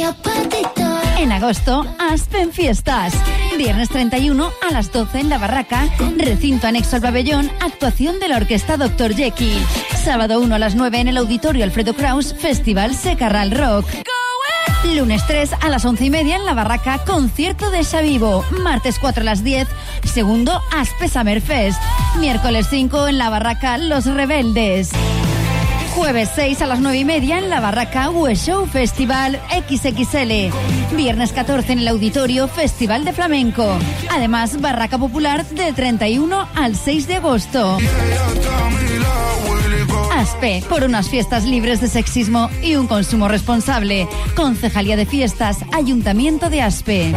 En agosto, Aspen Fiestas. Viernes 31 a las 12 en La Barraca, recinto anexo al pabellón, actuación de la orquesta Dr. Jekyll. Sábado 1 a las 9 en el auditorio Alfredo Kraus, Festival Secarral Rock. Lunes 3 a las 11:30 en La Barraca, concierto de Xavivo. Martes 4 a las 10, segundo Aspe Summer Fest. Miércoles 5 en La Barraca, Los Rebeldes. Jueves 6 a las 9:30 en La Barraca, West Show Festival XXL. Viernes 14 en el auditorio, Festival de Flamenco. Además, Barraca Popular de 31 al 6 de agosto. Aspe, por unas fiestas libres de sexismo y un consumo responsable. Concejalía de Fiestas, Ayuntamiento de Aspe.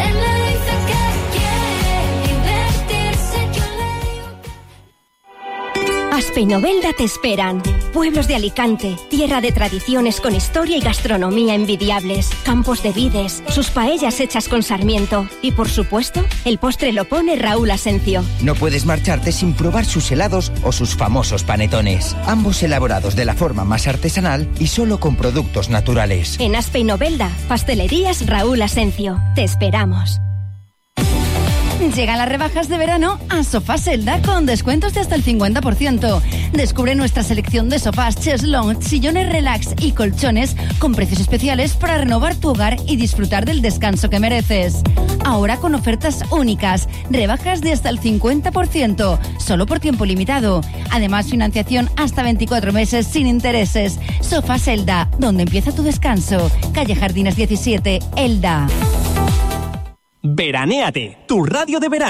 Aspe y Novelda te esperan. Pueblos de Alicante, tierra de tradiciones con historia y gastronomía envidiables, campos de vides, sus paellas hechas con sarmiento y, por supuesto, el postre lo pone Raúl Asencio. No puedes marcharte sin probar sus helados o sus famosos panetones, ambos elaborados de la forma más artesanal y solo con productos naturales. En Aspe y Novelda, Pastelerías Raúl Asencio. Te esperamos. Llegan las rebajas de verano a Sofá Selda con descuentos de hasta el 50%. Descubre nuestra selección de sofás, chairs lounge, sillones relax y colchones con precios especiales para renovar tu hogar y disfrutar del descanso que mereces. Ahora con ofertas únicas, rebajas de hasta el 50%, solo por tiempo limitado. Además, financiación hasta 24 meses sin intereses. Sofá Selda, donde empieza tu descanso. Calle Jardines 17, Elda. Veranéate, tu radio de verano.